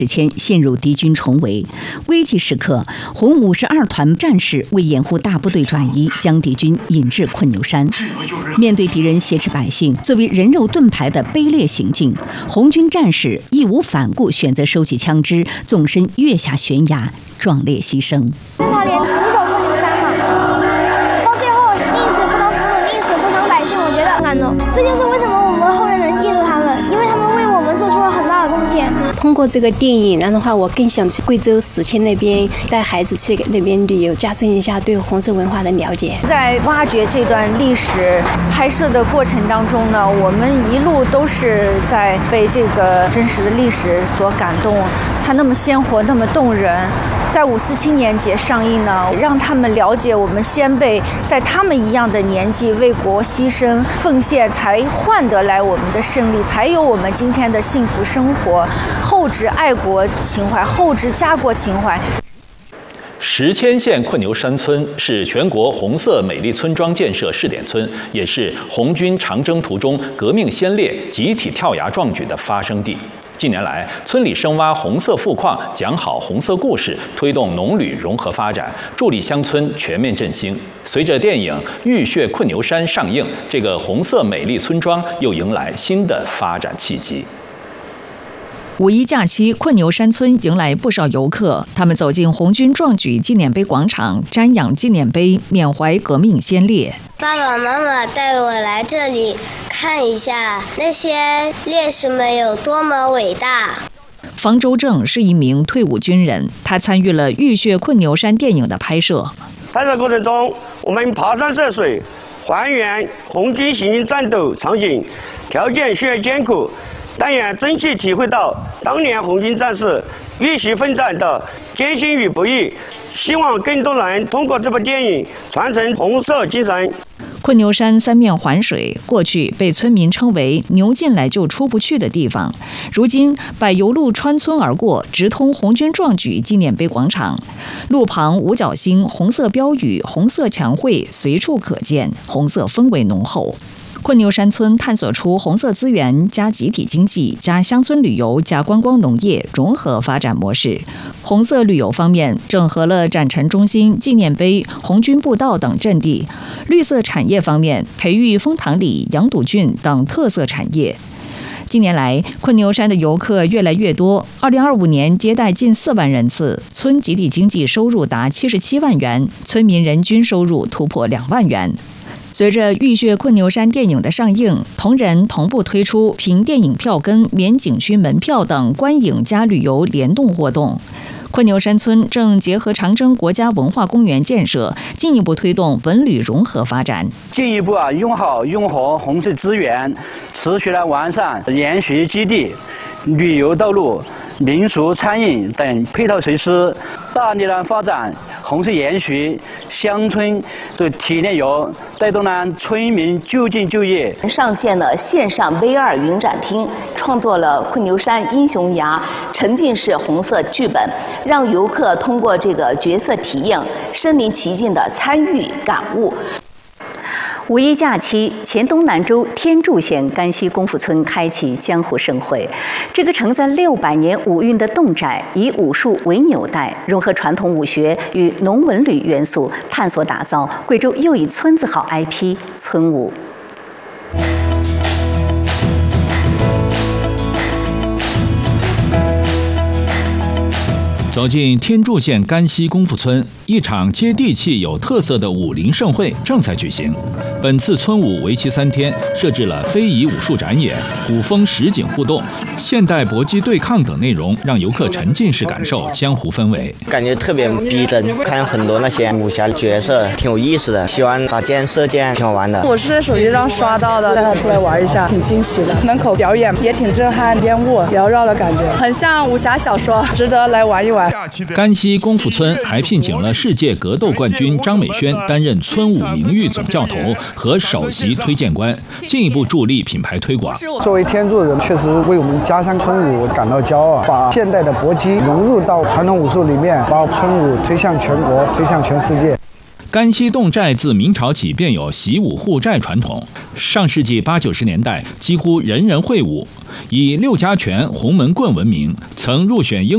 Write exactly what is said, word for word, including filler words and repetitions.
之前陷入敌军重围，危急时刻，红五十二团战士为掩护大部队转移，将敌军引至困牛山。面对敌人挟持百姓，作为人肉盾牌的卑劣行径，红军战士义无反顾，选择收起枪支，纵身跃下悬崖，壮烈牺牲。 至少连死守困牛山嘛，到最后宁死不当俘虏，宁死不伤百姓，我觉得很感动。这就是为什么我们后人能记住他们，因为他们为我们做出了很大的贡献。 通过这个电影的话，我更想去贵州史前那边带孩子去那边旅游，加深一下对红色文化的了解。 在挖掘这段历史拍摄的过程当中呢，我们一路都是在被这个真实的历史所感动，它那么鲜活，那么动人。在五四青年节上映呢，让他们了解我们先辈在他们一样的年纪为国牺牲奉献，才换得来我们的胜利，才有我们今天的幸福生活。厚植爱国情怀，厚植家国情怀。 石阡县困牛山村是全国红色美丽村庄建设试点村，也是红军长征途中革命先烈集体跳崖壮举的发生地。近年来，村里深挖红色富矿，讲好红色故事，推动农旅融合发展，助力乡村全面振兴。随着电影《浴血困牛山》上映，这个红色美丽村庄又迎来新的发展契机。 五一假期，困牛山村迎来不少游客，他们走进红军壮举纪念碑广场，瞻仰纪念碑，缅怀革命先烈。 爸爸妈妈带我来这里看一下那些烈士们有多么伟大。 方舟正是一名退伍军人，他参与了《浴血困牛山》电影的拍摄。 拍摄过程中，我们爬山涉水，还原红军行军战斗场景，条件虽然艰苦，但也真切体会到当年红军战士浴血奋战的艰辛与不易。希望更多人通过这部电影传承红色精神。 困牛山三面环水，过去被村民称为牛进来就出不去的地方，如今柏油路穿村而过，直通红军壮举纪念碑广场。路旁五角星、红色标语、红色墙绘随处可见，红色氛围浓厚。困牛山村探索出红色资源加集体经济加乡村旅游加观光农业融合发展模式。红色旅游方面，整合了展陈中心、纪念碑、红军步道等阵地；绿色产业方面，培育枫糖李、羊肚菌等特色产业。近年来，困牛山的游客越来越多。二零二五年接待近四万人次，村集体经济收入达七十七万元，村民人均收入突破两万元。随着《浴血困牛山》电影的上映，同仁同步推出凭电影票根免景区门票等观影加旅游联动活动。困牛山村正结合长征国家文化公园建设，进一步推动文旅融合发展。 进一步啊，用好用合红色资源，持续的完善研学基地、旅游道路、民俗餐饮等配套设施，大力的发展红色研学、乡村这体验游，带动了村民就近就业。 上线了线上 V 二 云展厅，创作了困牛山英雄崖沉浸式红色剧本，让游客通过这个角色体验，身临其境的参与感悟。五一假期，黔东南州天柱县甘溪功夫村开启江湖盛会。这个承载六百年武运的侗寨，以武术为纽带，融合传统武学与农文旅元素，探索打造贵州又一村字号 I P 村武。 走进天柱县甘溪功夫村，一场接地气、有特色的武林盛会正在举行。本次村武为期三天，设置了非遗武术展演、古风实景互动、现代搏击对抗等内容，让游客沉浸式感受江湖氛围， 感觉特别逼真。看很多那些武侠角色，挺有意思的。喜欢打剑、射箭，挺好玩的。 我是在手机上刷到的，带他出来玩一下，挺惊喜的。门口表演也挺震撼，烟雾缭绕的感觉，很像武侠小说，值得来玩一玩。 甘溪功夫村还聘请了世界格斗冠军张美轩担任村武名誉总教头和首席推荐官，进一步助力品牌推广。 作为天柱人，确实为我们家乡村武感到骄傲，把现代的搏击融入到传统武术里面，把村武推向全国，推向全世界。 甘溪侗寨自明朝起便有习武护寨传统，上世纪八九十年代几乎人人会武，以六家拳、洪门棍闻名，曾入选英